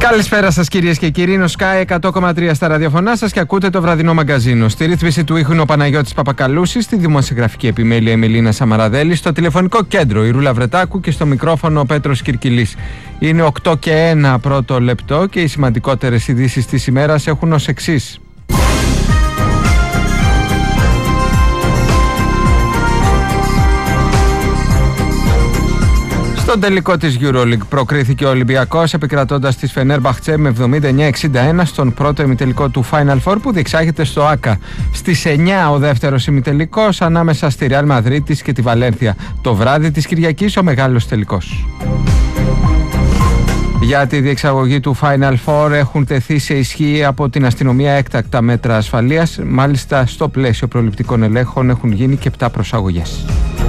Καλησπέρα σας κυρίες και κύριοι, είναι ο Sky 100,3 στα ραδιοφωνά σας και ακούτε το βραδινό μαγκαζίνο. Στη ρύθμιση του ήχου είναι ο Παναγιώτης Παπακαλούσης, στη δημοσιογραφική επιμέλεια η Μελίνα Σαμαραδέλη, στο τηλεφωνικό κέντρο η Ρούλα Βρετάκου και στο μικρόφωνο ο Πέτρος Κυρκυλής. Είναι 8 και 1 πρώτο λεπτό και οι σημαντικότερες ειδήσεις της ημέρας έχουν ως εξής. Στον τελικό της EuroLeague προκρίθηκε ο Ολυμπιακός επικρατώντας της Φενέρμπαχτσε με 79-61 στον πρώτο ημιτελικό του Final Four που διεξάγεται στο ΆΚΑ. Στις 9 ο δεύτερος ημιτελικός ανάμεσα στη Ρεάλ Μαδρίτης και τη Βαλένθια. Το βράδυ της Κυριακής ο μεγάλος τελικός. Για τη διεξαγωγή του Final Four έχουν τεθεί σε ισχύ από την αστυνομία έκτακτα μέτρα ασφαλείας. Μάλιστα στο πλαίσιο προληπτικών ελέγχων έχουν γίνει και 7 προσαγωγές.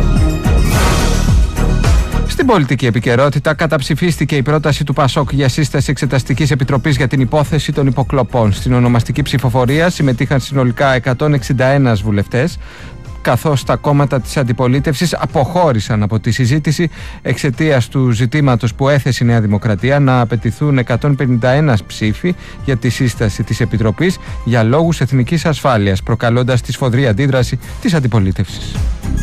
Στην πολιτική επικαιρότητα καταψηφίστηκε η πρόταση του ΠΑΣΟΚ για σύσταση εξεταστικής επιτροπής για την υπόθεση των υποκλοπών. Στην ονομαστική ψηφοφορία συμμετείχαν συνολικά 161 βουλευτές, καθώς τα κόμματα της αντιπολίτευσης αποχώρησαν από τη συζήτηση εξαιτίας του ζητήματος που έθεσε η Νέα Δημοκρατία να απαιτηθούν 151 ψήφοι για τη σύσταση της Επιτροπής για λόγους εθνικής ασφάλειας, προκαλώντας τη σφοδρή αντίδραση της αντιπολίτευσης.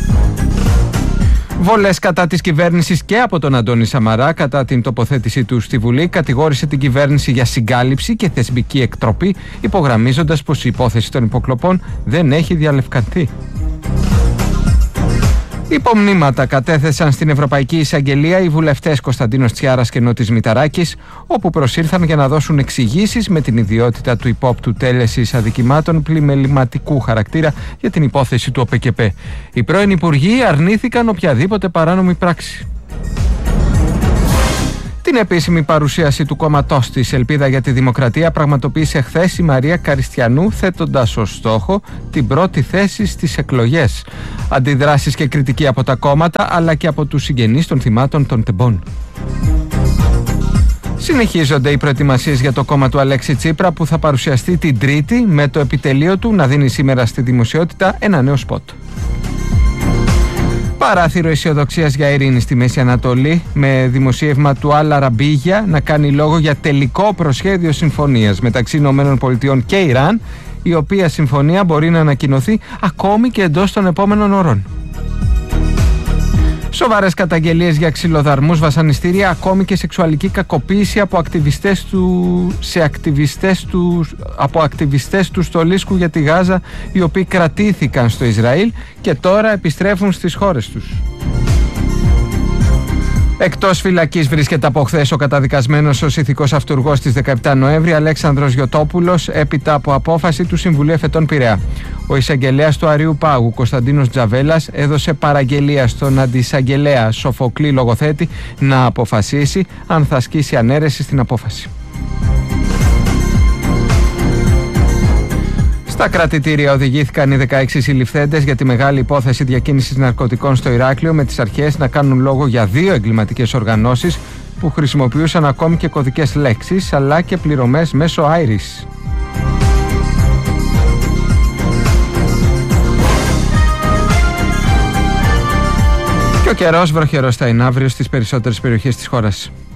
Βολές κατά της κυβέρνησης και από τον Αντώνη Σαμαρά κατά την τοποθέτησή του στη Βουλή, κατηγόρησε την κυβέρνηση για συγκάλυψη και θεσμική εκτροπή, υπογραμμίζοντας πως η υπόθεση των υποκλοπών δεν έχει διαλευκανθεί. Υπομνήματα κατέθεσαν στην Ευρωπαϊκή Εισαγγελία οι βουλευτές Κωνσταντίνος Τσιάρας και Νότης Μηταράκης, όπου προσήλθαν για να δώσουν εξηγήσεις με την ιδιότητα του υπόπτου τέλεσης αδικημάτων πλημεληματικού χαρακτήρα για την υπόθεση του ΟΠΕΚΕΠΕ. Οι πρώην υπουργοί αρνήθηκαν οποιαδήποτε παράνομη πράξη. Την επίσημη παρουσίαση του κόμματός της Ελπίδα για τη Δημοκρατία πραγματοποίησε χθες η Μαρία Καριστιανού, θέτοντας ως στόχο την πρώτη θέση στις εκλογές. Αντιδράσεις και κριτική από τα κόμματα αλλά και από τους συγγενείς των θυμάτων των τεμπών. Συνεχίζονται οι προετοιμασίες για το κόμμα του Αλέξη Τσίπρα που θα παρουσιαστεί την Τρίτη με το επιτελείο του να δίνει σήμερα στη δημοσιότητα ένα νέο σποτ. Παράθυρο αισιοδοξίας για ειρήνη στη Μέση Ανατολή, με δημοσίευμα του Αλ-Αραμπίγια να κάνει λόγο για τελικό προσχέδιο συμφωνίας μεταξύ ΗΠΑ και Ιράν, η οποία συμφωνία μπορεί να ανακοινωθεί ακόμη και εντός των επόμενων ωρών. Σοβαρές καταγγελίες για ξυλοδαρμούς, βασανιστήρια, ακόμη και σεξουαλική κακοποίηση από ακτιβιστές του στολίσκου για τη Γάζα, οι οποίοι κρατήθηκαν στο Ισραήλ και τώρα επιστρέφουν στις χώρες τους. Εκτός φυλακής βρίσκεται από χθες ο καταδικασμένος ως ηθικός αυτουργός της 17 Νοέμβρη Αλέξανδρος Γιωτόπουλος, έπειτα από απόφαση του Συμβουλίου Εφετών Πειραιά. Ο εισαγγελέας του Αριού Πάγου Κωνσταντίνος Τζαβέλας έδωσε παραγγελία στον αντιεισαγγελέα Σοφοκλή Λογοθέτη να αποφασίσει αν θα ασκήσει ανέρεση στην απόφαση. Στα κρατητήρια οδηγήθηκαν οι 16 συλληφθέντες για τη μεγάλη υπόθεση διακίνησης ναρκωτικών στο Ηράκλειο, με τις αρχές να κάνουν λόγο για 2 εγκληματικές οργανώσεις που χρησιμοποιούσαν ακόμη και κωδικές λέξεις αλλά και πληρωμές μέσω Iris. Και ο καιρός βροχερός θα είναι αύριο στις περισσότερες περιοχές της χώρας.